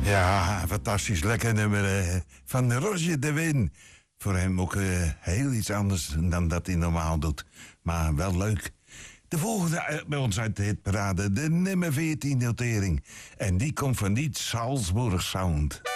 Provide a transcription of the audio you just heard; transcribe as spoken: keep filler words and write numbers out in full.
Ja, fantastisch. Lekker nummer eh, van Roger de Win. Voor hem ook eh, heel iets anders dan dat hij normaal doet. Maar wel leuk. De volgende eh, bij ons uit de hitparade, de nummer veertien notering. En die komt van die Salzburg Sound.